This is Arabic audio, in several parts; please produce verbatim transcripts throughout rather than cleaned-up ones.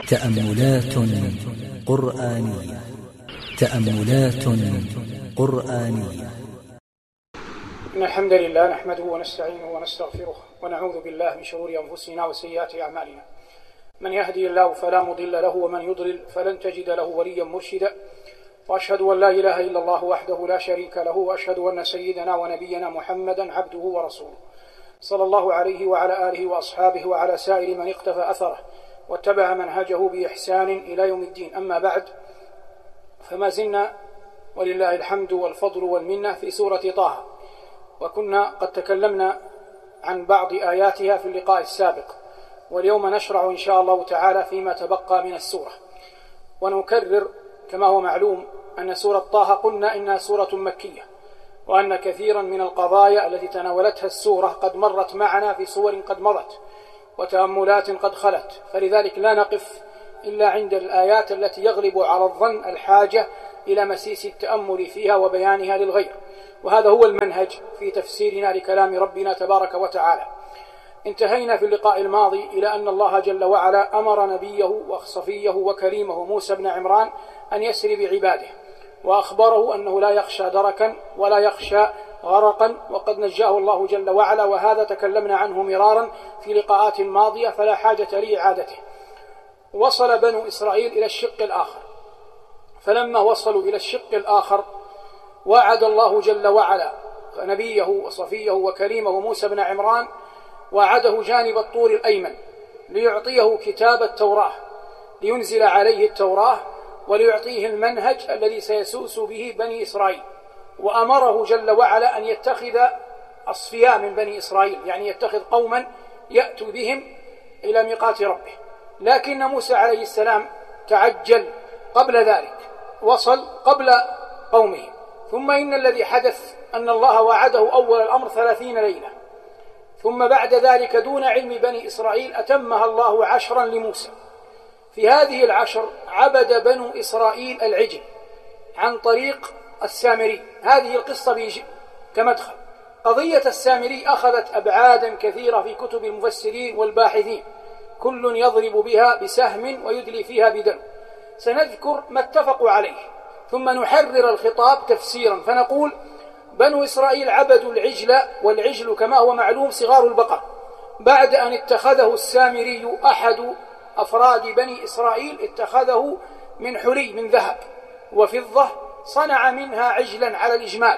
تأملات قرآنية تأملات قرآنية. إن الحمد لله نحمده ونستعينه ونستغفره ونعوذ بالله من شرور أنفسنا وسيئات أعمالنا. من يهدي الله فلا مضل له ومن يضلل فلن تجد له وليا مرشدا، وأشهد أن لا إله إلا الله وحده لا شريك له، وأشهد أن سيدنا ونبينا محمدا عبده ورسوله صلى الله عليه وعلى آله وأصحابه وعلى سائر من اقتفى أثره واتبع منهجه بإحسان إلى يوم الدين. أما بعد، فما زلنا ولله الحمد والفضل والمنة في سورة طه، وكنا قد تكلمنا عن بعض آياتها في اللقاء السابق، واليوم نشرع إن شاء الله تعالى فيما تبقى من السورة. ونكرر كما هو معلوم أن سورة طه قلنا إنها سورة مكية، وأن كثيرا من القضايا التي تناولتها السورة قد مرت معنا في سور قد مضت وتأملات قد خلت، فلذلك لا نقف إلا عند الآيات التي يغلب على الظن الحاجة إلى مسيس التأمل فيها وبيانها للغير، وهذا هو المنهج في تفسيرنا لكلام ربنا تبارك وتعالى. انتهينا في اللقاء الماضي إلى أن الله جل وعلا أمر نبيه وصفيه وكريمه موسى بن عمران أن يسري بعباده، وأخبره أنه لا يخشى دركا ولا يخشى غرقا، وقد نجاه الله جل وعلا، وهذا تكلمنا عنه مرارا في لقاءات ماضية فلا حاجة لإعادته. وصل بنو إسرائيل إلى الشق الآخر، فلما وصلوا إلى الشق الآخر وعد الله جل وعلا نبيه وصفيه وكريمه موسى بن عمران، وعده جانب الطور الأيمن ليعطيه كتاب التوراة، لينزل عليه التوراة وليعطيه المنهج الذي سيسوس به بني إسرائيل. وأمره جل وعلا أن يتخذ أصفياء من بني إسرائيل، يعني يتخذ قوما يأتوا بهم إلى ميقات ربه. لكن موسى عليه السلام تعجل قبل ذلك، وصل قبل قومه. ثم إن الذي حدث أن الله وعده أول الأمر ثلاثين ليلة، ثم بعد ذلك دون علم بني إسرائيل أتمها الله عشرا لموسى. في هذه العشر عبد بنو إسرائيل العجل عن طريق السامري. هذه القصة بيجي كمدخل. قضية السامري أخذت أبعادا كثيرة في كتب المفسرين والباحثين، كل يضرب بها بسهم ويدلي فيها بدم. سنذكر ما اتفقوا عليه ثم نحرر الخطاب تفسيرا، فنقول بنو إسرائيل عبدوا العجل، والعجل كما هو معلوم صغار البقر، بعد أن اتخذه السامري أحد أفراد بني إسرائيل، اتخذه من حلي من ذهب وفضة، صنع منها عجلا على الإجمال،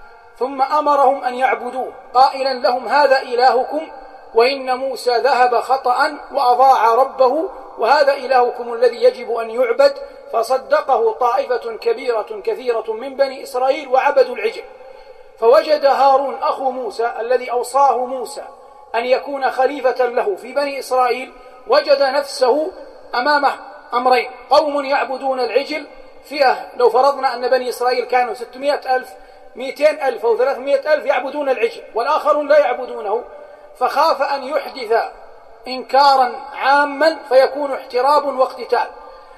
ثم أمرهم أن يعبدوه قائلا لهم هذا إلهكم، وإن موسى ذهب خطأ وأضاع ربه، وهذا إلهكم الذي يجب أن يعبد. فصدقه طائفة كبيرة كثيرة من بني إسرائيل وعبدوا العجل. فوجد هارون أخو موسى الذي أوصاه موسى أن يكون خليفة له في بني إسرائيل، وجد نفسه أمام أمرين: قوم يعبدون العجل، فئة لو فرضنا أن بني إسرائيل كانوا ستمائة ألف مئتين ألف أو ثلاثمائة ألف يعبدون العجل، والآخرون لا يعبدونه، فخاف أن يحدث إنكارا عاما فيكون احتراب واقتتال،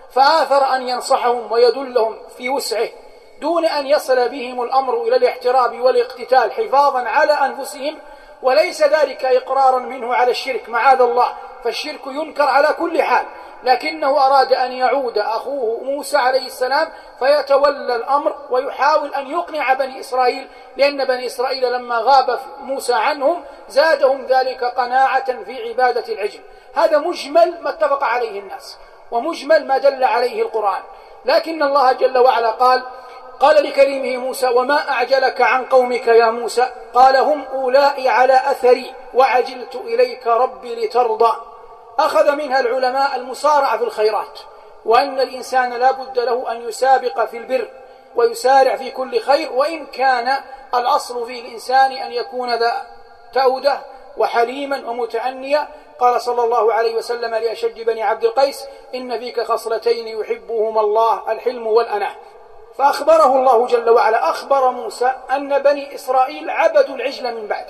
فآثر أن ينصحهم ويدلهم في وسعه دون أن يصل بهم الأمر إلى الاحتراب والاقتتال، حفاظا على أنفسهم، وليس ذلك إقرارا منه على الشرك، معاذ الله، فالشرك ينكر على كل حال، لكنه أراد أن يعود أخوه موسى عليه السلام فيتولى الأمر ويحاول أن يقنع بني إسرائيل، لأن بني إسرائيل لما غاب موسى عنهم زادهم ذلك قناعة في عبادة العجل. هذا مجمل ما اتفق عليه الناس، ومجمل ما دل عليه القرآن. لكن الله جل وعلا قال قال لكريمه موسى وما أعجلك عن قومك يا موسى؟ قال هم أولئك على أثري وعجلت إليك ربي لترضى. أخذ منها العلماء المسارعة في الخيرات، وأن الإنسان لا بد له أن يسابق في البر ويسارع في كل خير، وإن كان الأصل في الإنسان أن يكون ذا تأودة وحليما ومتأنيا. قال صلى الله عليه وسلم لأشج بني عبد القيس إن فيك خصلتين يحبهما الله: الحلم والأناة. فأخبره الله جل وعلا، أخبر موسى أن بني إسرائيل عبدوا العجل من بعده،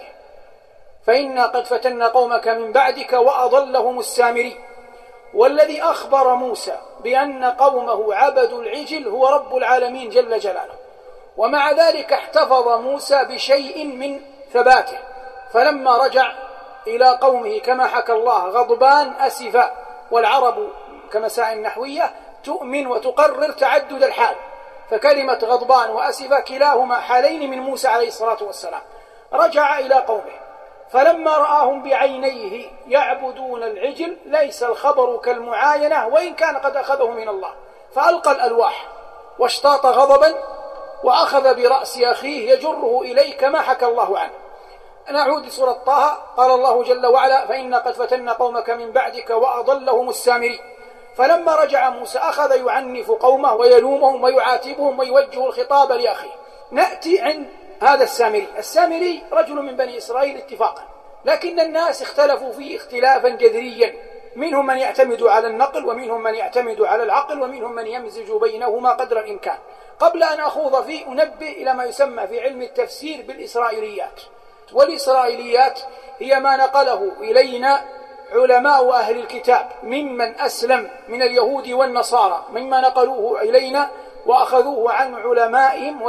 فإنا قد فتنا قومك من بعدك وأضلهم السامري. والذي أخبر موسى بأن قومه عبدوا العجل هو رب العالمين جل جلاله، ومع ذلك احتفظ موسى بشيء من ثباته، فلما رجع إلى قومه كما حكى الله غضبان أسفا، والعرب كمسائل نحوية تؤمن وتقرر تعدد الحال، فكلمة غضبان وأسفة كلاهما حالين من موسى عليه الصلاة والسلام. رجع إلى قومه فلما رآهم بعينيه يعبدون العجل ليس الخبر كالمعاينة وإن كان قد أخذه من الله، فألقى الألواح واشتاط غضبا وأخذ برأس أخيه يجره إليه كما حكى الله عنه. نعود لسورة طه. قال الله جل وعلا فإنا قد فتنا قومك من بعدك وأضلهم السامري. فلما رجع موسى أخذ يعنف قومه ويلومهم ويعاتبهم ويوجه الخطاب لأخيه. نأتي عند هذا السامري. السامري رجل من بني إسرائيل اتفاقا، لكن الناس اختلفوا فيه اختلافا جذريا، منهم من يعتمد على النقل ومنهم من يعتمد على العقل ومنهم من يمزج بينهما قدر الإمكان. قبل أن أخوض فيه أنبه إلى ما يسمى في علم التفسير بالإسرائيليات. والإسرائيليات هي ما نقله إلينا علماء أهل الكتاب ممن أسلم من اليهود والنصارى، مما نقلوه إلينا وأخذوه عن علمائهم